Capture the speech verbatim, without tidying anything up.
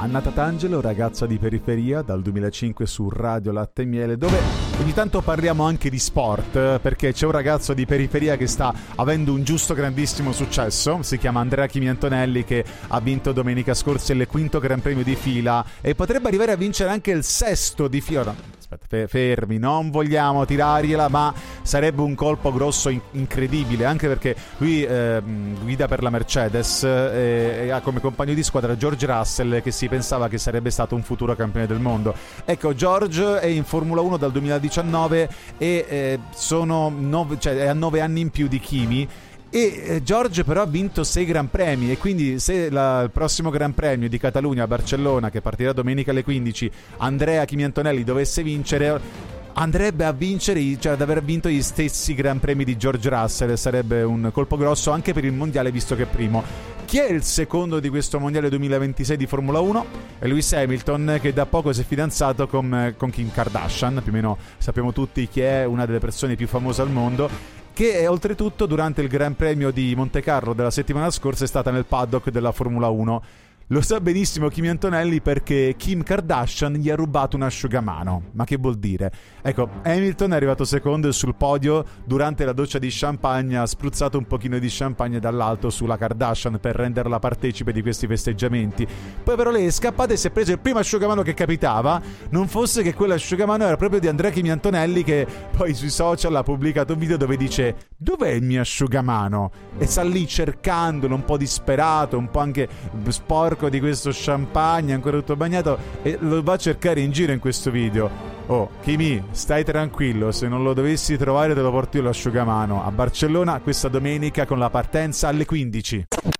Anna Tatangelo, ragazza di periferia, dal duemilacinque su Radio Latte e Miele, dove ogni tanto parliamo anche di sport, perché c'è un ragazzo di periferia che sta avendo un giusto grandissimo successo. Si chiama Andrea Chimi Antonelli, che ha vinto domenica scorsa il quinto Gran Premio di fila e potrebbe arrivare a vincere anche il sesto di fila. Aspetta, fermi, non vogliamo tirargliela, ma sarebbe un colpo grosso, in- incredibile, anche perché lui eh, guida per la Mercedes eh, e ha come compagno di squadra George Russell, che si pensava che sarebbe stato un futuro campione del mondo. Ecco, George è in Formula uno dal duemiladiciannove e eh, sono nove, cioè, è a nove anni in più di Chimi. E eh, George però ha vinto sei Gran Premi, e quindi se la, il prossimo Gran Premio di Catalunya a Barcellona, che partirà domenica alle quindici, Andrea Chimi Antonelli dovesse vincere, andrebbe a vincere, cioè ad aver vinto gli stessi Gran Premi di George Russell. Sarebbe un colpo grosso anche per il mondiale, visto che è primo. Chi è il secondo di questo mondiale duemilaventisei di Formula uno? È Lewis Hamilton, che da poco si è fidanzato con, con Kim Kardashian. Più o meno sappiamo tutti chi è, una delle persone più famose al mondo, che è, oltretutto, durante il Gran Premio di Monte Carlo della settimana scorsa è stata nel paddock della Formula uno. Lo sa benissimo Chimi Antonelli, perché Kim Kardashian gli ha rubato un asciugamano. Ma che vuol dire? Ecco, Hamilton è arrivato secondo sul podio. Durante la doccia di champagne ha spruzzato un pochino di champagne dall'alto sulla Kardashian per renderla partecipe di questi festeggiamenti. Poi però lei è scappata e si è preso il primo asciugamano che capitava, non fosse che quell'asciugamano era proprio di Andrea Chimi Antonelli, che poi sui social ha pubblicato un video dove dice: dov'è il mio asciugamano? E sta lì cercandolo, un po' disperato, un po' anche sporco di questo champagne ancora tutto bagnato, e lo va a cercare in giro in questo video. Oh, Chimi, stai tranquillo, se non lo dovessi trovare te lo porto io l'asciugamano a Barcellona questa domenica con la partenza alle quindici.